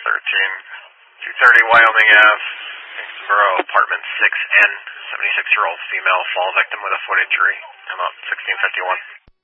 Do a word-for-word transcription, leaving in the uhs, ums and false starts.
thirteen. two thirty Wyoming Ave, Kingsboro, apartment six N, seventy-six-year-old female, fall victim with a foot injury. I'm up sixteen fifty-one.